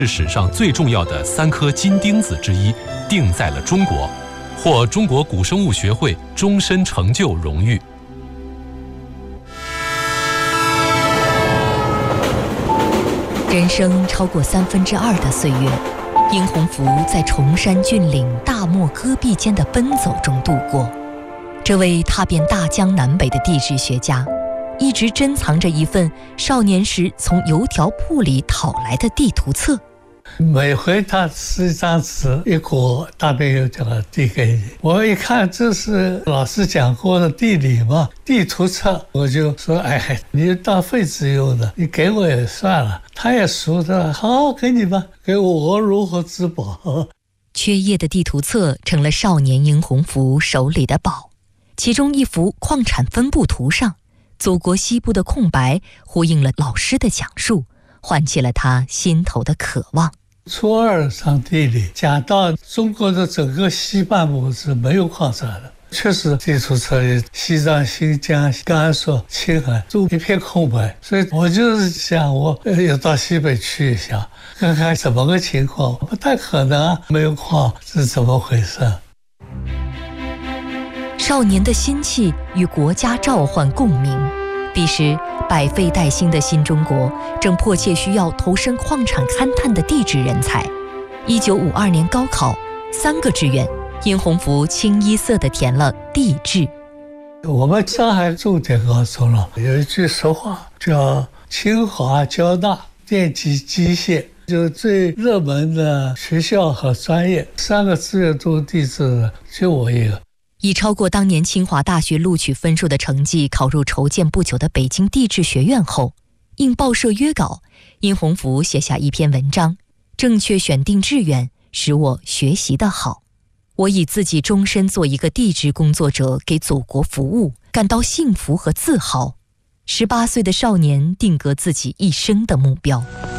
是史上最重要的3颗金钉子之一，定在了中国，获中国古生物学会终身成就荣誉。 人生超过2/3的岁月，殷洪福在崇山峻岭、大漠戈壁间的奔走中度过。这位踏遍大江南北的地质学家，一直珍藏着一份少年时从油条铺里讨来的地图册。 每回他撕一张纸，一股大便油条递给你，我一看这是老师讲过的地理嘛，地图册，我就说，哎，你当废纸用的，你给我也算了。他也熟的，好，给你吧，给我如何自保？ 缺页的地图册成了少年殷洪福手里的宝，其中一幅矿产分布图上，祖国西部的空白呼应了老师的讲述，唤起了他心头的渴望。 初2上地理，讲到中国的整个西半部是没有矿产的，确实地图册里西藏、新疆、甘肃、青海都一片空白，所以我就是想我要到西北去一下，看看怎么个情况。不太可能啊，没有矿是怎么回事？ 少年的心气与国家召唤共鸣。彼时百废待兴的新中国正迫切需要投身矿产勘探的地质人才。1952年高考3个志愿，殷洪福清一色地填了地质。 我们上海重点高中了，有一句俗话叫清华交大电机机械，就最热门的学校和专业，3个志愿都地质的，就我一个。 以超过当年清华大学录取分数的成绩考入筹建不久的北京地质学院后，应报社约稿，殷洪福写下一篇文章：正确选定志愿，使我学习得好。我以自己终身做一个地质工作者，给祖国服务，感到幸福和自豪。18岁的少年定格自己一生的目标。